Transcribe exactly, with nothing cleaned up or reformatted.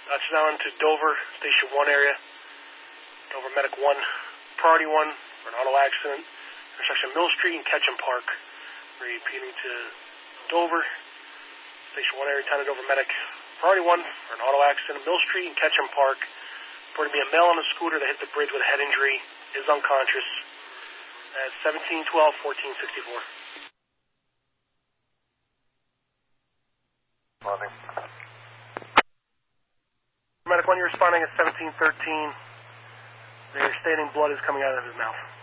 That's now into Dover, Station one area. Dover Medic one, Priority one for an auto accident. Intersection Mill Street and Ketchum Park. Repeating to Dover, Station one area, town of Dover Medic. Priority one for an auto accident. Mill Street and Ketchum Park. Reported to be a male on a scooter that hit the bridge with a head injury. Is unconscious. At seventeen twelve fourteen sixty-four. Morning. Medic one, you're responding at seventeen thirteen. They're stating blood is coming out of his mouth.